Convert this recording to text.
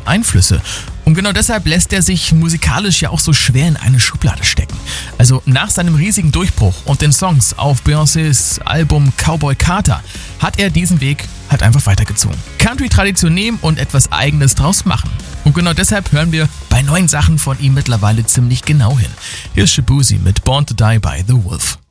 Einflüsse. Und genau deshalb lässt er sich musikalisch ja auch so schwer in eine Schublade stecken. Also nach seinem riesigen Durchbruch und den Songs auf Beyoncés Album Cowboy Carter hat er diesen Weg halt einfach weitergezogen. Country-Tradition nehmen und etwas Eigenes draus machen. Und genau deshalb hören wir bei neuen Sachen von ihm mittlerweile ziemlich genau hin. Hier ist Shaboozey mit Born to Die by The Wolf.